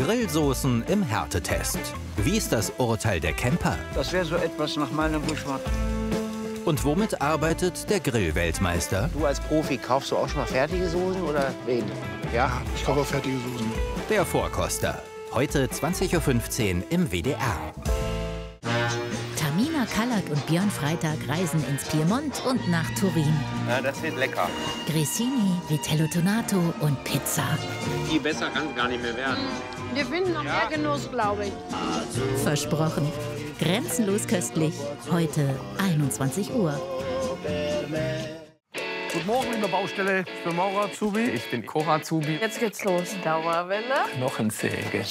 Grillsoßen im Härtetest. Wie ist das Urteil der Camper? Das wäre so etwas nach meinem Geschmack. Und womit arbeitet der Grillweltmeister? Du als Profi, kaufst du auch schon mal fertige Soßen oder wen? Ja, ich kaufe auch fertige Soßen. Der Vorkoster. Heute 20:15 Uhr im WDR. Tamina Kallert und Björn Freitag reisen ins Piemont und nach Turin. Ja, das wird lecker. Grissini, Vitello Tonato und Pizza. Viel besser kann es gar nicht mehr werden. Wir finden noch mehr Genuss, glaube ich. Versprochen. Grenzenlos köstlich. Heute 21 Uhr. Guten Morgen, liebe Baustelle. Ich bin Maurer Azubi. Ich bin Koch-Azubi. Jetzt geht's los. Dauerwelle. Knochensäge.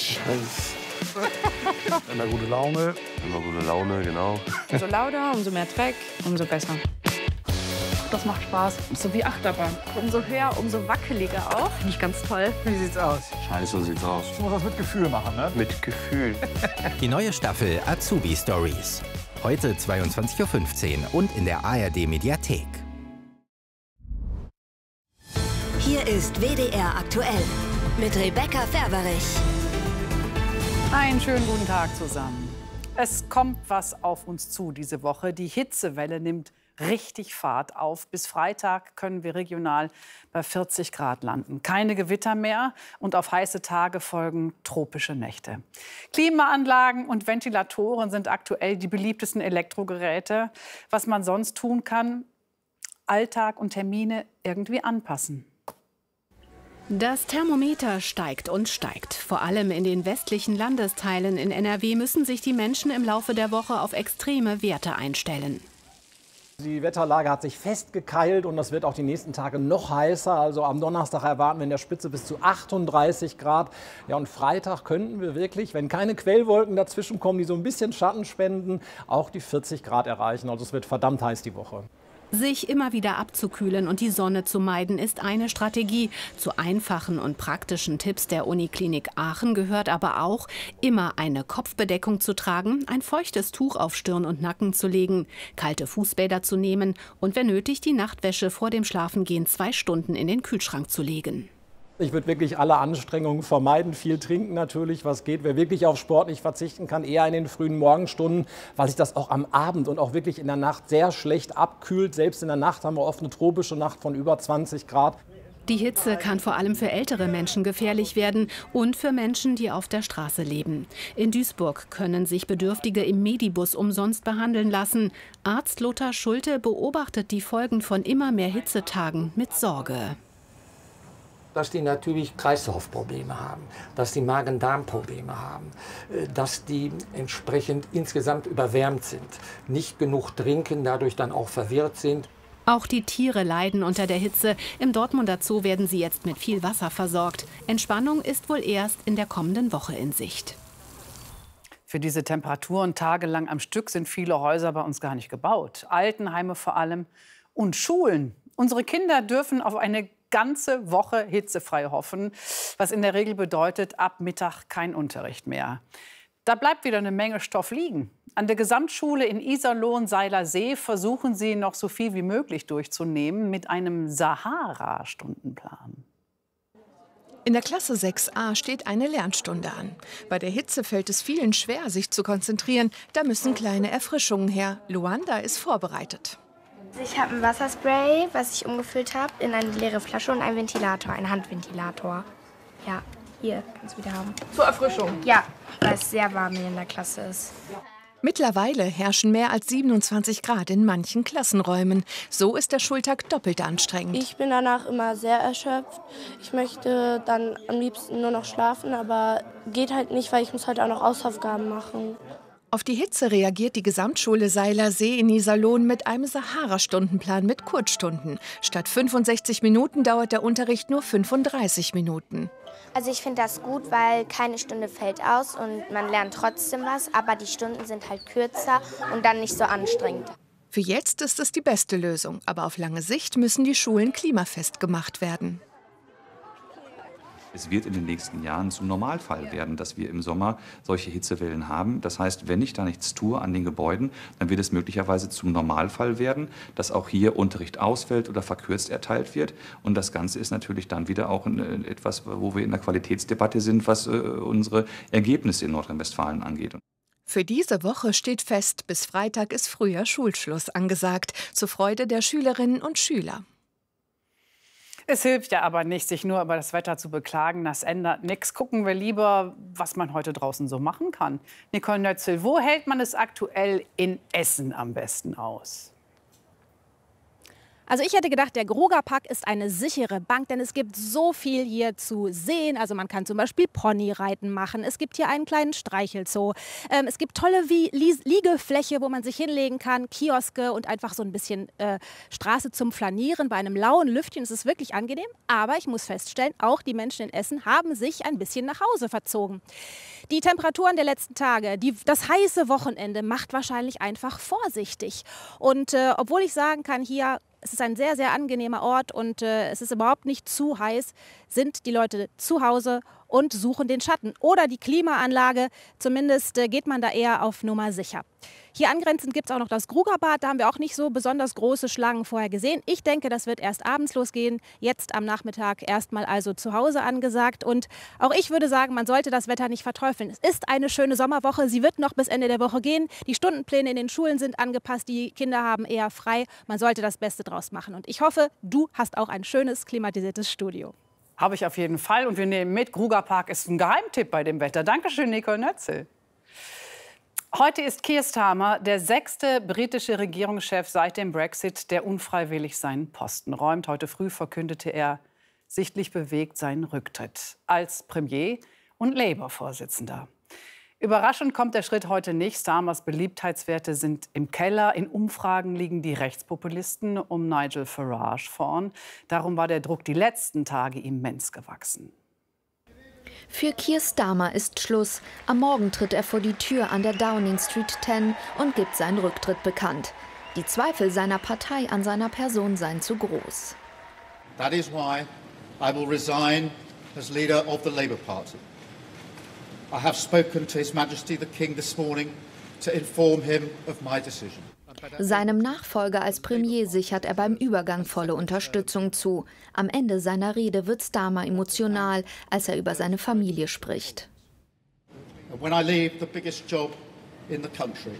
Immer gute Laune. Immer gute Laune, genau. Umso lauter, umso mehr Dreck, umso besser. Das macht Spaß. So wie Achterbahn. Umso höher, umso wackeliger auch. Finde ich ganz toll. Wie sieht's aus? Scheiße, so sieht's aus. Ich muss das mit Gefühl machen, ne? Mit Gefühl. Die neue Staffel Azubi Stories. Heute 22:15 Uhr und in der ARD Mediathek. Hier ist WDR aktuell mit Rebecca Ferberich. Einen schönen guten Tag zusammen. Es kommt was auf uns zu diese Woche. Die Hitzewelle nimmt richtig Fahrt auf. Bis Freitag können wir regional bei 40 Grad landen. Keine Gewitter mehr und auf heiße Tage folgen tropische Nächte. Klimaanlagen und Ventilatoren sind aktuell die beliebtesten Elektrogeräte. Was man sonst tun kann, Alltag und Termine irgendwie anpassen. Das Thermometer steigt und steigt. Vor allem in den westlichen Landesteilen in NRW müssen sich die Menschen im Laufe der Woche auf extreme Werte einstellen. Die Wetterlage hat sich festgekeilt und das wird auch die nächsten Tage noch heißer. Also am Donnerstag erwarten wir in der Spitze bis zu 38 Grad. Ja, und Freitag könnten wir wirklich, wenn keine Quellwolken dazwischen kommen, die so ein bisschen Schatten spenden, auch die 40 Grad erreichen. Also es wird verdammt heiß die Woche. Sich immer wieder abzukühlen und die Sonne zu meiden, ist eine Strategie. Zu einfachen und praktischen Tipps der Uniklinik Aachen gehört aber auch, immer eine Kopfbedeckung zu tragen, ein feuchtes Tuch auf Stirn und Nacken zu legen, kalte Fußbäder zu nehmen und wenn nötig die Nachtwäsche vor dem Schlafengehen 2 Stunden in den Kühlschrank zu legen. Ich würde wirklich alle Anstrengungen vermeiden, viel trinken natürlich, was geht. Wer wirklich auf Sport nicht verzichten kann, eher in den frühen Morgenstunden, weil sich das auch am Abend und auch wirklich in der Nacht sehr schlecht abkühlt. Selbst in der Nacht haben wir oft eine tropische Nacht von über 20 Grad. Die Hitze kann vor allem für ältere Menschen gefährlich werden und für Menschen, die auf der Straße leben. In Duisburg können sich Bedürftige im Medibus umsonst behandeln lassen. Arzt Lothar Schulte beobachtet die Folgen von immer mehr Hitzetagen mit Sorge. Dass die natürlich Kreislaufprobleme haben, dass die Magen-Darm-Probleme haben, dass die entsprechend insgesamt überwärmt sind, nicht genug trinken, dadurch dann auch verwirrt sind. Auch die Tiere leiden unter der Hitze. Im Dortmunder Zoo werden sie jetzt mit viel Wasser versorgt. Entspannung ist wohl erst in der kommenden Woche in Sicht. Für diese Temperaturen tagelang am Stück sind viele Häuser bei uns gar nicht gebaut. Altenheime vor allem und Schulen. Unsere Kinder dürfen auf eine ganze Woche hitzefrei hoffen, was in der Regel bedeutet, ab Mittag kein Unterricht mehr. Da bleibt wieder eine Menge Stoff liegen. An der Gesamtschule in Iserlohn-Seilersee versuchen sie, noch so viel wie möglich durchzunehmen mit einem Sahara-Stundenplan. In der Klasse 6a steht eine Lernstunde an. Bei der Hitze fällt es vielen schwer, sich zu konzentrieren. Da müssen kleine Erfrischungen her. Luanda ist vorbereitet. Ich habe ein Wasserspray, was ich umgefüllt habe, in eine leere Flasche und einen Ventilator, einen Handventilator. Ja, hier kannst du wieder haben. Zur Erfrischung? Ja, weil es sehr warm hier in der Klasse ist. Mittlerweile herrschen mehr als 27 Grad in manchen Klassenräumen. So ist der Schultag doppelt anstrengend. Ich bin danach immer sehr erschöpft. Ich möchte dann am liebsten nur noch schlafen, aber geht halt nicht, weil ich muss heute auch noch Hausaufgaben machen. Auf die Hitze reagiert die Gesamtschule Seilersee in Iserlohn mit einem Sahara-Stundenplan mit Kurzstunden. Statt 65 Minuten dauert der Unterricht nur 35 Minuten. Also ich finde das gut, weil keine Stunde fällt aus und man lernt trotzdem was, aber die Stunden sind halt kürzer und dann nicht so anstrengend. Für jetzt ist es die beste Lösung, aber auf lange Sicht müssen die Schulen klimafest gemacht werden. Es wird in den nächsten Jahren zum Normalfall werden, dass wir im Sommer solche Hitzewellen haben. Das heißt, wenn ich da nichts tue an den Gebäuden, dann wird es möglicherweise zum Normalfall werden, dass auch hier Unterricht ausfällt oder verkürzt erteilt wird. Und das Ganze ist natürlich dann wieder auch etwas, wo wir in der Qualitätsdebatte sind, was unsere Ergebnisse in Nordrhein-Westfalen angeht. Für diese Woche steht fest, bis Freitag ist früher Schulschluss angesagt, zur Freude der Schülerinnen und Schüler. Es hilft ja aber nicht, sich nur über das Wetter zu beklagen. Das ändert nichts. Gucken wir lieber, was man heute draußen so machen kann. Nicole Nötzel, wo hält man es aktuell in Essen am besten aus? Also ich hätte gedacht, der Grugapark ist eine sichere Bank, denn es gibt so viel hier zu sehen. Also man kann zum Beispiel Ponyreiten machen. Es gibt hier einen kleinen Streichelzoo. Es gibt tolle Liegefläche, wo man sich hinlegen kann, Kioske und einfach so ein bisschen Straße zum Flanieren bei einem lauen Lüftchen. Es ist wirklich angenehm. Aber ich muss feststellen, auch die Menschen in Essen haben sich ein bisschen nach Hause verzogen. Die Temperaturen der letzten Tage, das heiße Wochenende macht wahrscheinlich einfach vorsichtig. Und obwohl ich sagen kann, hier es ist ein sehr, sehr angenehmer Ort und es ist überhaupt nicht zu heiß, sind die Leute zu Hause und suchen den Schatten oder die Klimaanlage. Zumindest geht man da eher auf Nummer sicher. Hier angrenzend gibt es auch noch das Grugerbad. Da haben wir auch nicht so besonders große Schlangen vorher gesehen. Ich denke, das wird erst abends losgehen. Jetzt am Nachmittag erstmal also zu Hause angesagt. Und auch ich würde sagen, man sollte das Wetter nicht verteufeln. Es ist eine schöne Sommerwoche. Sie wird noch bis Ende der Woche gehen. Die Stundenpläne in den Schulen sind angepasst. Die Kinder haben eher frei. Man sollte das Beste draus machen. Und ich hoffe, du hast auch ein schönes, klimatisiertes Studio. Habe ich auf jeden Fall. Und wir nehmen mit, Grugapark ist ein Geheimtipp bei dem Wetter. Dankeschön, Nicole Nötzel. Heute ist Keir Starmer der 6. britische Regierungschef seit dem Brexit, der unfreiwillig seinen Posten räumt. Heute früh verkündete er sichtlich bewegt seinen Rücktritt als Premier und Labour-Vorsitzender. Überraschend kommt der Schritt heute nicht. Starmers Beliebtheitswerte sind im Keller. In Umfragen liegen die Rechtspopulisten um Nigel Farage vorn. Darum war der Druck die letzten Tage immens gewachsen. Für Keir Starmer ist Schluss. Am Morgen tritt er vor die Tür an der Downing Street 10 und gibt seinen Rücktritt bekannt. Die Zweifel seiner Partei an seiner Person seien zu groß. That is why I will resign as leader of the Labour Party. I have spoken to His Majesty the King this morning to inform him of my decision. Seinem Nachfolger als Premier sichert er beim Übergang volle Unterstützung zu. Am Ende seiner Rede wird Starmer emotional, als er über seine Familie spricht. When I leave the biggest job in the country,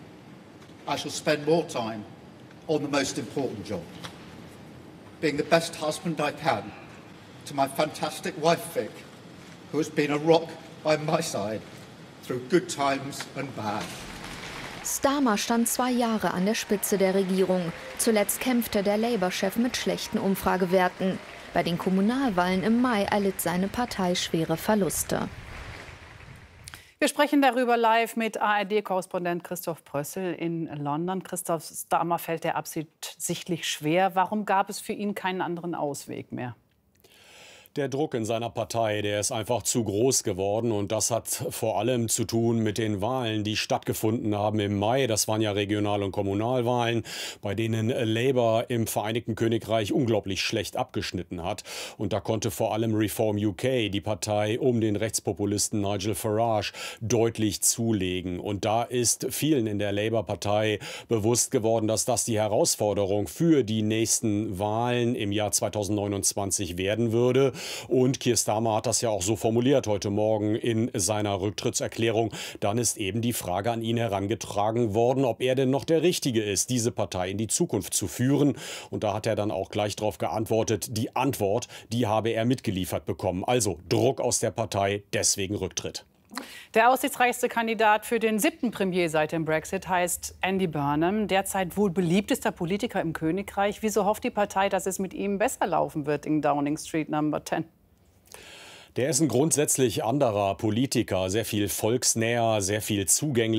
I shall spend more time on the most important job, being the best husband I can to my fantastic wife Vic, who has been a rock by my side through good times and bad. Starmer stand 2 Jahre an der Spitze der Regierung. Zuletzt kämpfte der Labour-Chef mit schlechten Umfragewerten. Bei den Kommunalwahlen im Mai erlitt seine Partei schwere Verluste. Wir sprechen darüber live mit ARD-Korrespondent Christoph Brössel in London. Christoph, Starmer fällt der absichtlich schwer. Warum gab es für ihn keinen anderen Ausweg mehr? Der Druck in seiner Partei, der ist einfach zu groß geworden. Und das hat vor allem zu tun mit den Wahlen, die stattgefunden haben im Mai. Das waren ja Regional- und Kommunalwahlen, bei denen Labour im Vereinigten Königreich unglaublich schlecht abgeschnitten hat. Und da konnte vor allem Reform UK, die Partei um den Rechtspopulisten Nigel Farage, deutlich zulegen. Und da ist vielen in der Labour-Partei bewusst geworden, dass das die Herausforderung für die nächsten Wahlen im Jahr 2029 werden würde. Und Keir Starmer hat das ja auch so formuliert heute Morgen in seiner Rücktrittserklärung. Dann ist eben die Frage an ihn herangetragen worden, ob er denn noch der Richtige ist, diese Partei in die Zukunft zu führen. Und da hat er dann auch gleich darauf geantwortet, die Antwort, die habe er mitgeliefert bekommen. Also Druck aus der Partei, deswegen Rücktritt. Der aussichtsreichste Kandidat für den 7. Premier seit dem Brexit heißt Andy Burnham, derzeit wohl beliebtester Politiker im Königreich. Wieso hofft die Partei, dass es mit ihm besser laufen wird in Downing Street Number 10? Der ist ein grundsätzlich anderer Politiker, sehr viel volksnäher, sehr viel zugänglicher.